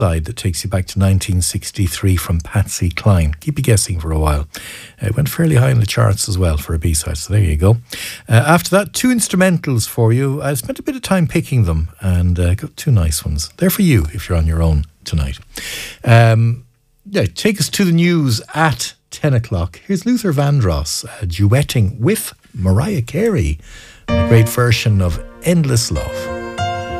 Side that takes you back to 1963 from Patsy Cline. Keep you guessing for a while. It went fairly high in the charts as well for a B-side, so there you go. After that, two instrumentals for you. I spent a bit of time picking them and got two nice ones. They're for you if you're on your own tonight. Take us to the news at 10 o'clock. Here's Luther Vandross duetting with Mariah Carey, a great version of Endless Love.